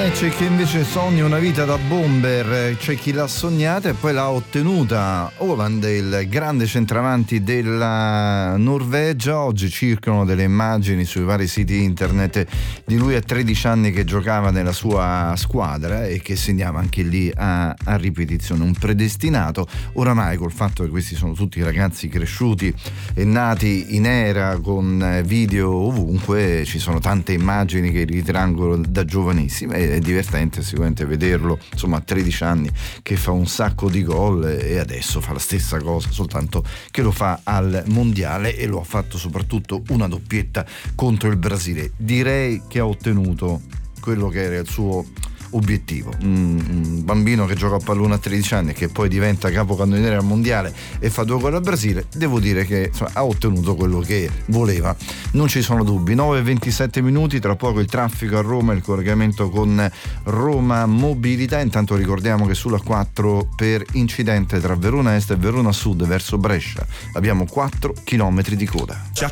C'è chi invece sogna una vita da bomber, c'è chi l'ha sognata e poi l'ha ottenuta. Haaland, il grande centravanti della Norvegia. Oggi circolano delle immagini sui vari siti internet di lui a 13 anni che giocava nella sua squadra e che segnava anche lì a ripetizione. Un predestinato, oramai col fatto che questi sono tutti ragazzi cresciuti e nati in era con video ovunque, ci sono tante immagini che ritraggono da giovanissimi. È divertente sicuramente vederlo, insomma, a 13 anni che fa un sacco di gol e adesso fa la stessa cosa, soltanto che lo fa al mondiale e lo ha fatto soprattutto una doppietta contro il Brasile. Direi che ha ottenuto quello che era il suo obiettivo. Un bambino che gioca a pallone a 13 anni e che poi diventa capocannoniere al mondiale e fa 2 gol al Brasile, devo dire che insomma, ha ottenuto quello che voleva, non ci sono dubbi. 9:27 minuti, tra poco il traffico a Roma, il collegamento con Roma Mobilità. Intanto ricordiamo che sulla 4 per incidente tra Verona Est e Verona Sud verso Brescia abbiamo 4 chilometri di coda.